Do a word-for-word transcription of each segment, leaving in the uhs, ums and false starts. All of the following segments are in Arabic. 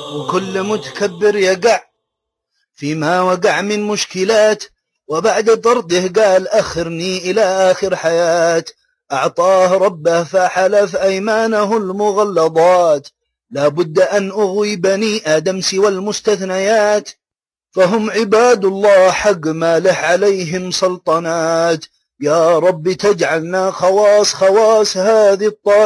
وكل متكبر يقع فيما وقع من مشكلات، وبعد طرده قال أخرني إلى آخر حياة. أعطاه ربه فحلف أيمانه المغلظات، لا بد أن أغوي بني آدم سوى المستثنيات، فهم عباد الله حق ما له عليهم سلطنات. يا رب تجعلنا خواص خواص هذه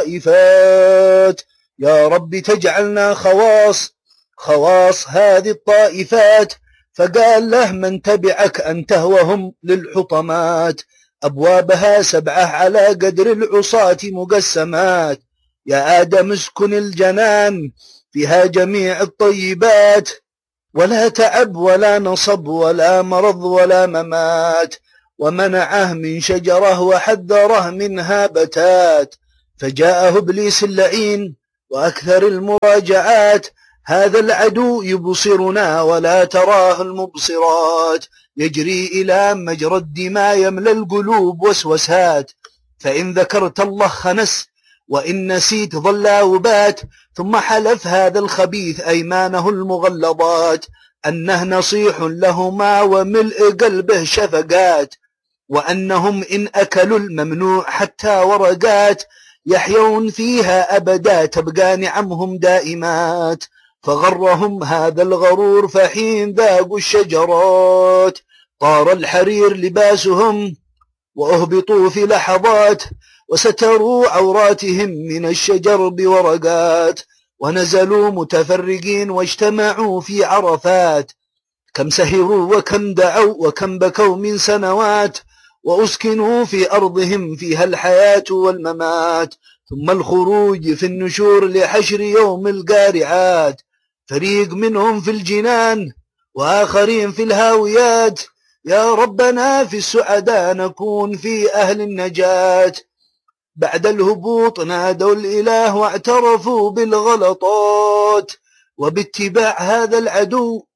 الطائفات، يا رب تجعلنا خواص خواص هذه الطائفات. فقال له من تبعك أنت وهم للحطمات، أبوابها سبعة على قدر العصاة مقسمات. يا آدم اسكن الجنان فيها جميع الطيبات، ولا تعب ولا نصب ولا مرض ولا ممات. ومنعه من شجرة وحذره منها بتات، فجاءه إبليس اللعين وأكثر المراجعات. هذا العدو يبصرنا ولا تراه المبصرات، يجري إلى مجرى الدماء يملى القلوب وسوسات. فإن ذكرت الله خنس وإن نسيت ظل وبات. ثم حلف هذا الخبيث أيمانه المغلظات، أنه نصيح لهما وملء قلبه شفقات، وأنهم إن أكلوا الممنوع حتى ورقات يحيون فيها أبدا تبقى نعمهم دائمات. فغرهم هذا الغرور فحين ذاقوا الشجرات طار الحرير لباسهم وأهبطوا في لحظات، وستروا عوراتهم من الشجر بورقات، ونزلوا متفرقين واجتمعوا في عرفات. كم سهروا وكم دعوا وكم بكوا من سنوات، وأسكنوا في أرضهم فيها الحياة والممات. ثم الخروج في النشور لحشر يوم القارعات، فريق منهم في الجنان وآخرين في الهاويات. يا ربنا في السعداء نكون في أهل النجاة. بعد الهبوط نادوا الإله واعترفوا بالغلطات، وباتباع هذا العدو